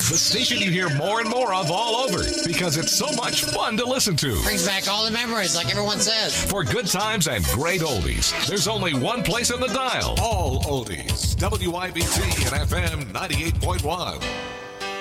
The station you hear more and more of all over because it's so much fun to listen to. Brings back all the memories, like everyone says. For good times and great oldies, there's only one place on the dial. All oldies. WIBC and FM 98.1.